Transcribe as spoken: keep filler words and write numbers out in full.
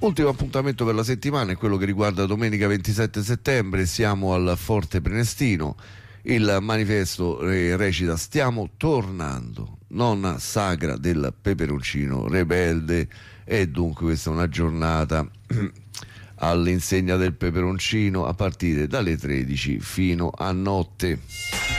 Ultimo appuntamento per la settimana è quello che riguarda domenica ventisette settembre, siamo al Forte Prenestino. Il manifesto eh, recita: stiamo tornando, nonna sagra del peperoncino rebelde, e dunque questa è una giornata all'insegna del peperoncino a partire dalle tredici fino a notte.